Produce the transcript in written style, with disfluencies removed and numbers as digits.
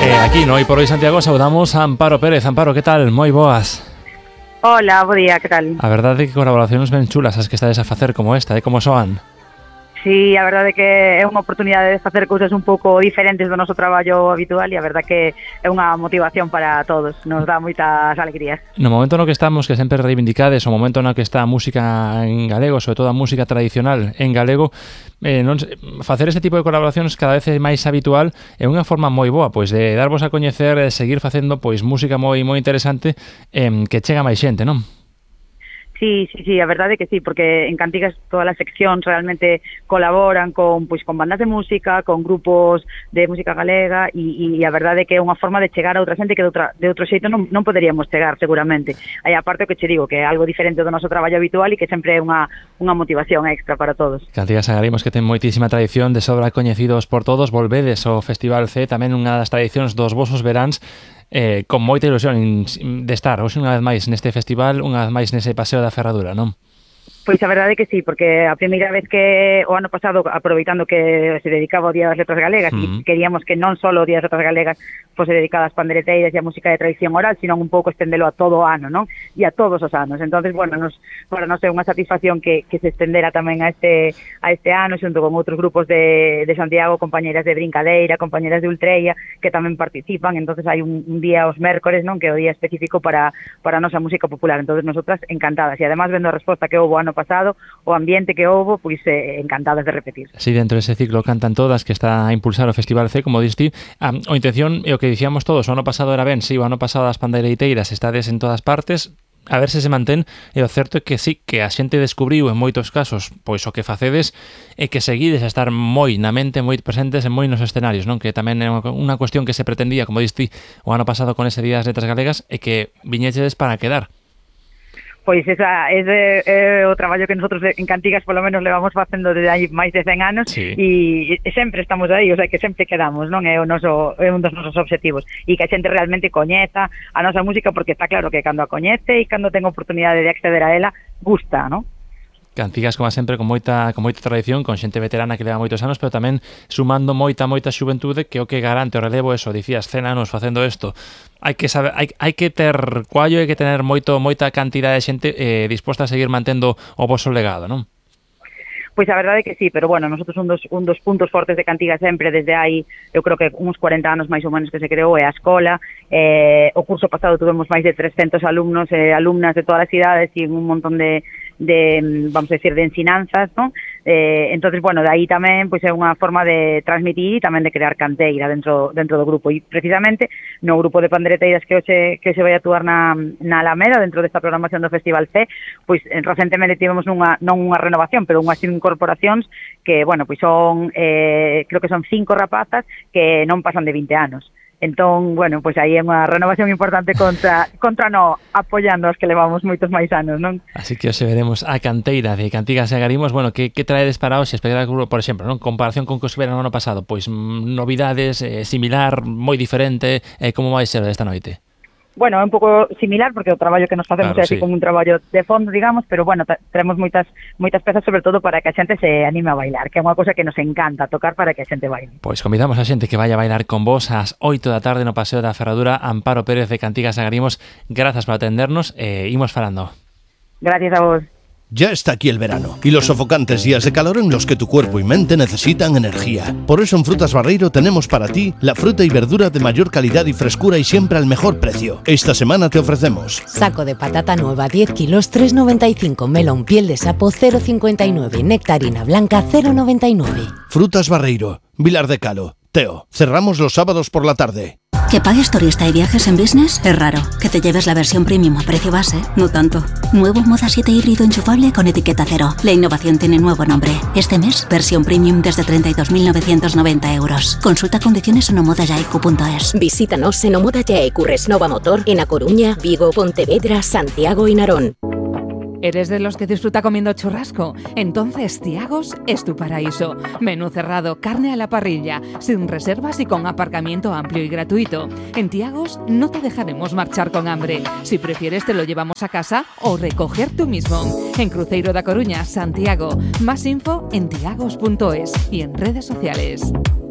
Aquí no Hoy por Hoy Santiago saudamos a Amparo Pérez. Amparo, que tal? Moi boas. Hola, bo día, que tal? A verdade é que colaboracións ben chulas as que estades a facer como esta, como soan? Sí, a verdade é que é unha oportunidade de facer cousas un pouco diferentes do noso traballo habitual e a verdade que é unha motivación para todos, nos dá moitas alegrías. No momento no que estamos, que sempre reivindicades, o momento no que está a música en galego, sobre todo a música tradicional en galego, facer este tipo de colaboracións cada vez é máis habitual, é unha forma moi boa, pois de darvos a coñecer, de seguir facendo pois música moi interesante que chega máis xente, non? Sí, a verdade é que sí, porque en Cantigas todas as seccións realmente colaboran con bandas de música, con grupos de música galega e a verdade é que é unha forma de chegar a outra xente que de outro xeito non poderíamos chegar seguramente. Aí aparte o que che digo, que é algo diferente do noso traballo habitual e que sempre é unha motivación extra para todos. Cantigas Agarimos, que ten moitísima tradición, de sobra coñecidos por todos, volvedes ao Festival C, tamén unha das tradicións dos vosos veráns, con moita ilusión de estar hoxe unha vez máis neste festival, unha vez máis nese paseo da Ferradura, non? Pois a verdade é que sí, porque a primeira vez que o ano pasado, aproveitando que se dedicaba ao Día das Letras Galegas, e queríamos que non só o Día das Letras Galegas fose dedicado ás pandereteiras e a música de tradición oral, sino un pouco estendelo a todo o ano, non? E a todos os anos. Entonces, bueno, para nos é unha satisfacción que se estendera tamén a este ano, xunto con outros grupos de Santiago, compañeras de brincadeira, compañeras de ultreia, que tamén participan. Entonces hai un día os mércores, non? Que é o día específico para a nosa música popular. Entonces, nosotras encantadas. E además, vendo a resposta que houve ano pasado, o ambiente que houve, pois encantadas de repetir. Sí, dentro dese ciclo Cantan Todas, que está a impulsar o Festival C, como diste, a intención é o que dicíamos todos, o ano pasado era ben, sí, o ano pasado as pandeireiteiras estades en todas partes, a ver se mantén, e o certo é que sí, que a xente descubriu en moitos casos, pois o que facedes é que seguides a estar moi na mente, moi presentes en moi nos escenarios, non? Que tamén é unha cuestión que se pretendía, como diste o ano pasado con ese Día das Letras Galegas, é que viñeches para quedar. Pois esa é o traballo que nosotros en Cantigas polo menos levamos facendo desde hai máis de 100 anos, sí. E sempre estamos aí, o sea, que sempre quedamos, non? É un dos nosos obxectivos, e que a xente realmente coñeza a nosa música, porque está claro que cando a coñece e cando ten oportunidade de acceder a ela, gusta, non? Cantigas, como sempre, con moita tradición, con xente veterana que leva moitos anos, pero tamén sumando moita xuventude, que é o que garante o relevo, eso, dicías, 100 anos facendo isto. Hai que saber, hai que ter cuallo, hai que tener moita cantidade de xente disposta a seguir mantendo o voso legado, non? Pois a verdade é que sí, pero bueno, nosotros un dos puntos fortes de Cantigas sempre desde hai, eu creo que uns 40 anos máis ou menos que se creou, é a escola. O curso pasado tuvemos máis de 300 alumnos e alumnas de todas as idades e un montón de vamos a decir, de ensinanzas, ¿no? Entonces, bueno, de aí tamén pois é unha forma de transmitir e tamén de crear canteira dentro do grupo, e precisamente no grupo de pandereteiras que se vai actuar na Alameda dentro desta programación do Festival C, pois recentemente tivemos non unha renovación, pero unhas incorporacións que, bueno, pois son creo que son 5 rapazas que non pasan de 20 anos. Entón, bueno, pois aí é unha renovación importante contra apoiando as que levamos moitos máis anos, non? Así que hoxe veremos a canteira de Cantigas e Agarimos. Bueno, que traedes para hoxe? Espectáculo, por exemplo, non? Comparación con que se vera no ano pasado, pois novidades, similar, moi diferente, como vai ser esta noite? Bueno, é un pouco similar, porque o traballo que nos facemos é así como un traballo de fondo, digamos, pero bueno, tenemos moitas pezas, sobre todo para que a xente se anime a bailar, que é unha cosa que nos encanta tocar para que a xente baile. Pois convidamos a xente que vaya a bailar con vos ás 8 da tarde no Paseo da Ferradura. Amparo Pérez de Cantigas e Agarimos, grazas por atendernos e imos falando. Gracias a vos. Ya está aquí el verano y los sofocantes días de calor en los que tu cuerpo y mente necesitan energía. Por eso en Frutas Barreiro tenemos para ti la fruta y verdura de mayor calidad y frescura y siempre al mejor precio. Esta semana te ofrecemos saco de patata nueva 10 kilos 3,95, melón piel de sapo 0,59, nectarina blanca 0,99. Frutas Barreiro, Vilar de Calo, Teo. Cerramos los sábados por la tarde. ¿Que pagues turista y viajes en business? Es raro. Que te lleves la versión premium a precio base, no tanto. Nuevo Moda 7 híbrido enchufable con etiqueta cero. La innovación tiene nuevo nombre. Este mes, versión premium desde 32.990 euros. Consulta condiciones en omodayaicu.es. Visítanos en Omoda Yaicu Resnova Motor en A Coruña, Vigo, Pontevedra, Santiago y Narón. ¿Eres de los que disfruta comiendo churrasco? Entonces Tiagos es tu paraíso. Menú cerrado, carne a la parrilla, sin reservas y con aparcamiento amplio y gratuito. En Tiagos no te dejaremos marchar con hambre. Si prefieres te lo llevamos a casa o recoger tú mismo. En Cruzeiro da Coruña, Santiago. Más info en tiagos.es y en redes sociales.